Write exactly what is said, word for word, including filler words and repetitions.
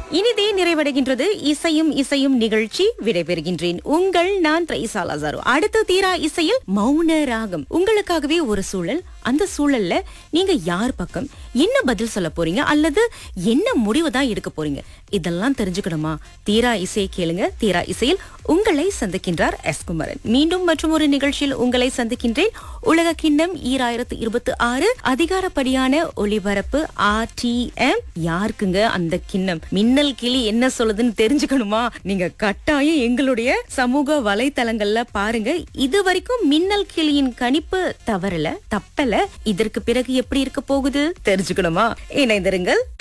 இனிதே நிறைவடைகின்றது இசையும் இசையும் நிகழ்ச்சி. விடைபெறுகின்றேன். உங்கள் நான் ட்ரைசா லாசாரோ. அடுத்த தீரா இசையில் மௌன ராகம். உங்களுக்காகவே ஒரு சூழல். அந்த சூழல்ல நீங்க யார் பக்கம் என்ன பதில் சொல்ல போறீங்க அல்லது என்ன முடிவு தான் எடுக்க போறீங்க, இதெல்லாம் தெரிஞ்சுக்கணுமா? தீரா இசையை கேளுங்க. தீரா இசையில் உங்களை சந்திக்கின்றார் எஸ் குமரன். மீண்டும் மற்றும் ஒரு நிகழ்ச்சியில் உங்களை சந்திக்கின்றேன். உலக கிண்ணம் ஈராயிரத்து இருபத்தி ஆறு அதிகாரப்படியான ஒளிபரப்பு ஆர் டி எம். யாருக்குங்க அந்த கிண்ணம்? மின்னல் கிளி என்ன சொல்லுதுன்னு தெரிஞ்சுக்கணுமா? நீங்க கட்டாயம் எங்களுடைய சமூக வலைத்தளங்கள்ல பாருங்க. இது வரைக்கும் மின்னல் கிளியின் கணிப்பு தவறல, தப்பல. இதற்கு பிறகு எப்படி இருக்க போகுது தெரிஞ்சுக்கணுமா? இணைந்திருங்கள்.